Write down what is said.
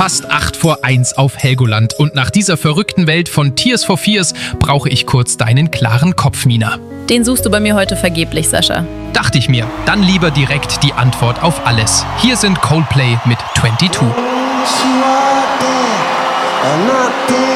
fast 1:08 auf Helgoland und nach dieser verrückten Welt von Tears for Fears brauche ich kurz deinen klaren Kopf, Mina. Den suchst du bei mir heute vergeblich, Sascha. Dachte ich mir, dann lieber direkt die Antwort auf alles. Hier sind Coldplay mit 22.